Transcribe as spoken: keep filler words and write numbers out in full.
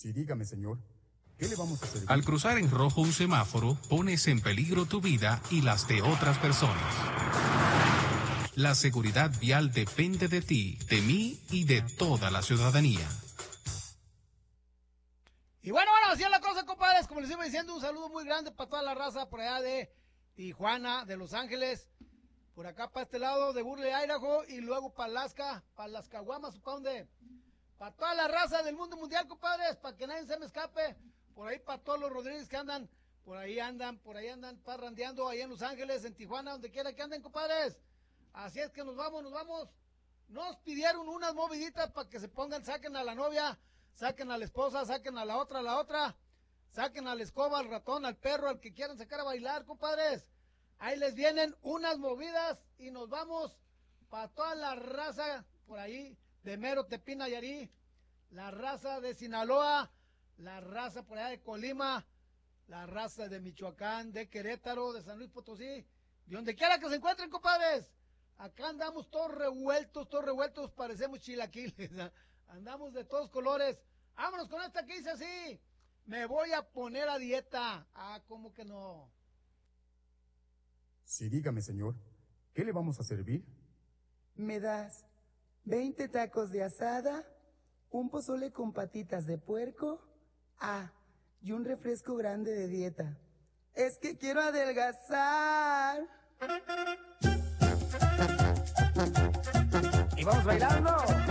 Sí, dígame, señor. ¿Qué le vamos a hacer? Al cruzar en rojo un semáforo, pones en peligro tu vida y las de otras personas. La seguridad vial depende de ti, de mí y de toda la ciudadanía. Y bueno, bueno, así es la cosa, compadres. Como les iba diciendo, un saludo muy grande para toda la raza por allá de Tijuana, de Los Ángeles, por acá para este lado de Burley, Idaho, y luego para Alaska, para las Caguamas, ¿para dónde? Para toda la raza del mundo mundial, compadres, para que nadie se me escape. Por ahí para todos los Rodríguez que andan, por ahí andan, por ahí andan parrandeando, ahí en Los Ángeles, en Tijuana, donde quiera que anden, compadres. Así es que nos vamos, nos vamos. Nos pidieron unas moviditas para que se pongan, saquen a la novia, saquen a la esposa, saquen a la otra, a la otra, saquen a la escoba, al ratón, al perro, al que quieran sacar a bailar, compadres. Ahí les vienen unas movidas y nos vamos para toda la raza por ahí de Mero, Tepín, Nayarit, la raza de Sinaloa, la raza por allá de Colima, la raza de Michoacán, de Querétaro, de San Luis Potosí, de donde quiera que se encuentren, compadres. Acá andamos todos revueltos, todos revueltos, parecemos chilaquiles, andamos de todos colores. Vámonos con esta que dice así: me voy a poner a dieta. Ah, ¿cómo que no? Sí, dígame, señor. ¿Qué le vamos a servir? ¿Me das veinte tacos de asada, un pozole con patitas de puerco? Ah, y un refresco grande de dieta. Es que quiero adelgazar. Y vamos bailando.